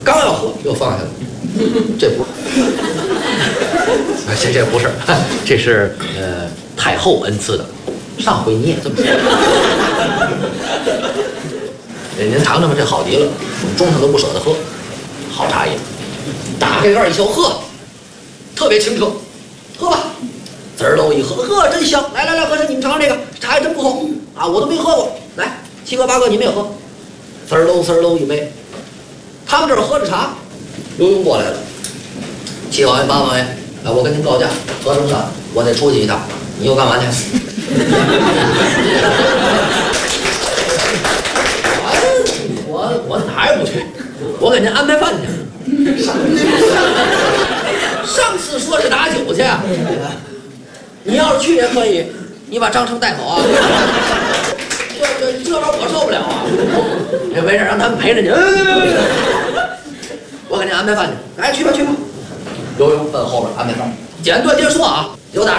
刚要喝又放下了，这不，这不是，这是太后恩赐的。上回你也这么说，您尝尝吧，这好极了，我们中上都不舍得喝，好茶叶。打开盖一瞧，呵，特别清澈，喝吧。滋儿喽一喝，呵，真香！来，和尚你们尝尝这个茶叶真不错啊，我都没喝过。来，7个8个你们也喝。滋儿喽一杯。他们这儿喝着茶，刘墉过来了。7王爷8王爷，我跟您告假，和什么呢？我得出去一趟。你又干嘛去？我哪也不去，我给您安排饭去。上次说是打酒去，你要是去也可以，你把张成带走啊。这玩意儿我受不了啊！没事，让他们陪着你。我给您安排饭去。哎，去吧。刘墉奔后边安排饭。简短截说啊，有打